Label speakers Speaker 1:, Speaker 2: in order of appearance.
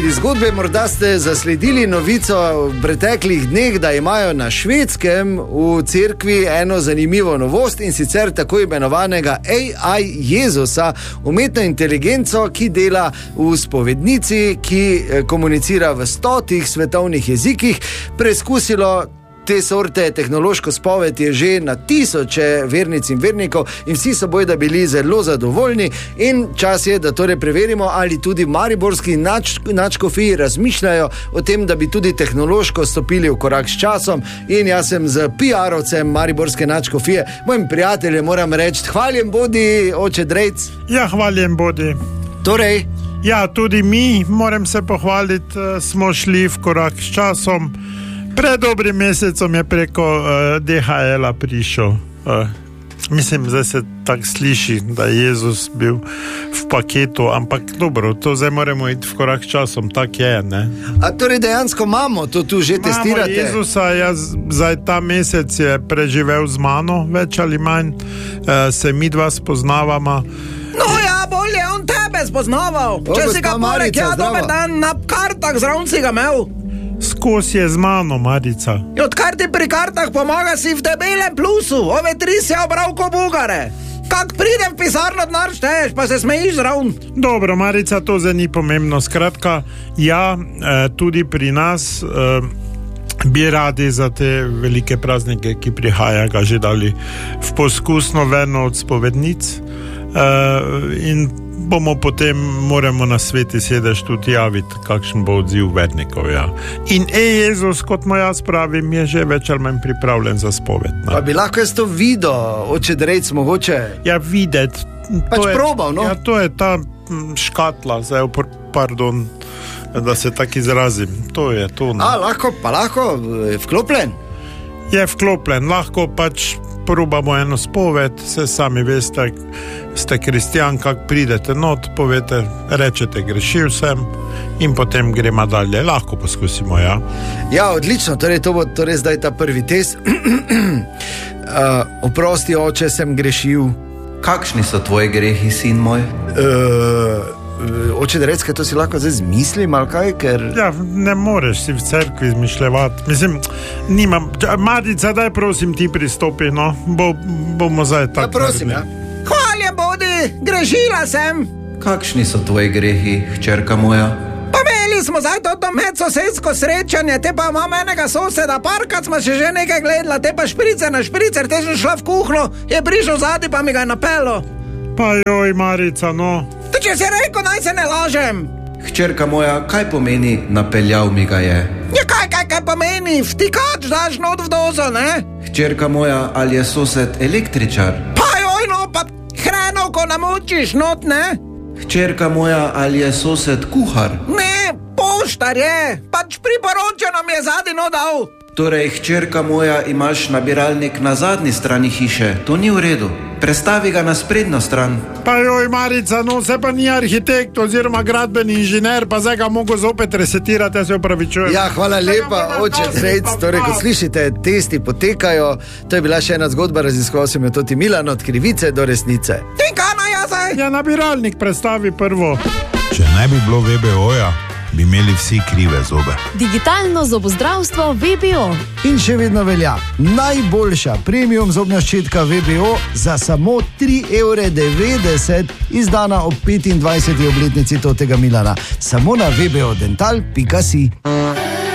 Speaker 1: Iz zgodbe morda ste zasledili novico v preteklih dneh, da imajo na Švedskem v cerkvi eno zanimivo novost, in sicer tako imenovanega AI Jezusa, umetno inteligenco, ki dela v spovednici, ki komunicira v 100 svetovnih jezikih. Preizkusilo te sorte tehnološko spoved je že na tisoče vernic in vernikov in vsi so bojda bili zelo zadovoljni, in čas je, da torej preverimo, ali tudi mariborski nadškofiji razmišljajo o tem, da bi tudi tehnološko stopili v korak s časom. In jaz sem z PR-ovcem mariborske nadškofije, mojim prijateljem moram reči, hvaljen bodi, oče Drejc.
Speaker 2: Ja, hvaljen bodi.
Speaker 1: Torej?
Speaker 2: Ja, tudi mi, moram se pohvaliti, smo šli v korak s časom. Pred dobrim mesecem je preko DHL-a prišel. Mislim, zdaj se tako sliši, da je Jezus bil v paketu, ampak dobro, to zdaj moramo iti v korak s časom, tak je, ne?
Speaker 1: A torej dejansko imamo to tu že testirate?
Speaker 2: Imamo Jezusa, zdaj ta mesec je preživel z mano, več ali manj, se mi dva spoznavamo.
Speaker 3: No ja, bolje on tebe spoznaval. Če si ga poleg, ja, dober dan, na kartah zraven si ga imel.
Speaker 2: Skos je z mano, Marica.
Speaker 3: Odkar ti pri kartah pomaga, si v debelem plusu. Ove 3 si obral ko bugare. Kak pridem v pisarno, denar šteješ, pa se smejiš zraven.
Speaker 2: Dobro, Marica, to zdaj ni pomembno. Skratka, ja, tudi pri nas bi radi za te velike praznike, ki prihaja, ga že dali v poskusno verno od spovednic, in bomo potem, moramo na Sveti sedež tudi javiti, kakšen bo odziv vernikov, ja. In Jezus, kot mu jaz pravim, je že več ali manj pripravljen za spoved.
Speaker 1: Pa bi lahko jaz to videl, oče Drejc, mogoče?
Speaker 2: Ja, videti.
Speaker 1: Pač probal, no?
Speaker 2: Ja, to je ta škatla, zdaj, pardon, da se tak izrazim. To je to, no.
Speaker 1: A, lahko, vklopljen?
Speaker 2: Je vklopljen, lahko pač probamo eno spoved, se sami veste, ste kristjan, kak pridete not, povete, rečete, grešil sem, in potem gremo dalje. Lahko poskusimo, ja.
Speaker 1: Ja, odlično, torej to bo torej zdaj ta prvi test. Oprosti, oče, sem grešil.
Speaker 4: Kakšni so tvoji grehi, sin moj?
Speaker 1: Oče Drejc, kaj to si lahko zdaj zmislim, ali kaj, ker...
Speaker 2: Ja, ne moreš si v cerkvi izmišljevati. Mislim, nimam... Marica, daj prosim ti pristopi, no. Bomo zdaj tako...
Speaker 1: Ja, prosim, ja.
Speaker 3: Hvaljen bodi, grešila sem.
Speaker 4: Kakšni so tvoji grehi, hčerka moja?
Speaker 3: Pa imeli smo zdaj to medsosedsko srečanje, te pa imam enega soseda, parkrat smo še že nekaj gledala, te pa špricer na špricer, te sem šla v kuhno, je prišel zadnji, pa mi ga je napelo.
Speaker 2: Pa joj, Marica, no.
Speaker 3: To če si rekel, naj se ne lažem.
Speaker 4: Hčerka moja, kaj pomeni napeljal mi ga je?
Speaker 3: Ja, kaj pomeni? Vtikač daš not v dozo, ne?
Speaker 4: Hčerka moja, ali je sosed električar?
Speaker 3: Pa joj, no, pa hrenovko namočiš not, ne?
Speaker 4: Hčerka moja, ali je sosed kuhar?
Speaker 3: Ne, poštar je, pač priporočeno mi je zadnji not dal.
Speaker 4: Torej, hčerka moja, imaš nabiralnik na zadnji strani hiše, to ni v redu. Prestavi ga na sprednjo stran.
Speaker 2: Pa joj, Marica, no, se pa ni arhitekt oziroma gradbeni inženir, pa zdaj ga mogo zopet resetirati, ja se opravičujem.
Speaker 1: Ja, hvala lepa, oče Drejc. Torej, kot slišite, testi potekajo. To je bila še ena zgodba, raziskoval sem jo tudi Milan, od krivice do resnice.
Speaker 3: In kaj naj jaz zdaj?
Speaker 2: Ja, nabiralnik prestavi prvo.
Speaker 5: Če ne bi bilo VBO-ja, bi imeli vsi krive zobe.
Speaker 6: Digitalno zobozdravstvo VBO.
Speaker 1: In še vedno velja najboljša premium zobna ščetka VBO za samo 3,90 €, izdana ob 25. obletnici totega Milana. Samo na vbodental.si.